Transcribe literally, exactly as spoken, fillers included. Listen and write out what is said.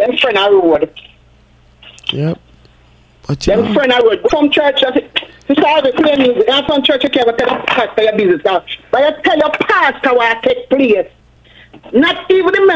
them friend a road. Yep. But you Them know. friend a road. Go from church, you start to play music. And from church, you can't tell your pastor your business. But you tell your pastor what take place. Not even the